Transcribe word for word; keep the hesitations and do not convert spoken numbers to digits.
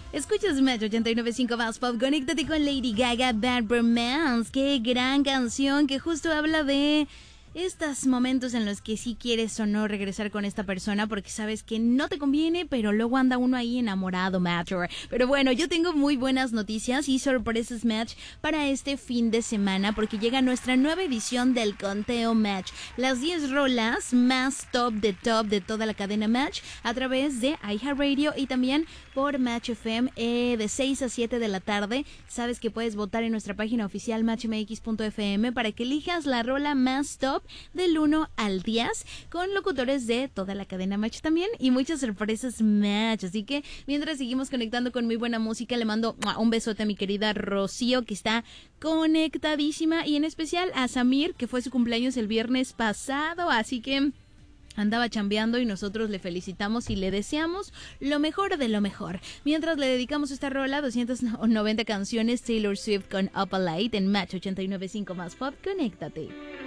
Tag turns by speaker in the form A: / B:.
A: Escuchas Match ochenta y nueve punto cinco más Pop. Conéctate con Lady Gaga, Bad Romance. Qué gran canción que justo habla de estos momentos en los que sí quieres o no regresar con esta persona porque sabes que no te conviene, pero luego anda uno ahí enamorado, Match. Pero bueno, yo tengo muy buenas noticias y sorpresas, Match, para este fin de semana porque llega nuestra nueva edición del conteo Match. Las diez rolas más top de top de toda la cadena Match a través de iHeartRadio y también por Match F M eh, de seis a siete de la tarde. Sabes que puedes votar en nuestra página oficial match m x punto f m para que elijas la rola más top del uno al diez con locutores de toda la cadena Match también y muchas sorpresas Match. Así que mientras seguimos conectando con muy buena música, le mando un besote a mi querida Rocío que está conectadísima y en especial a Samir que fue su cumpleaños el viernes pasado, así que andaba chambeando y nosotros le felicitamos y le deseamos lo mejor de lo mejor. Mientras le dedicamos esta rola, doscientas noventa canciones, Taylor Swift con Up a Light en Match ochenta y nueve punto cinco más Pop. Conéctate.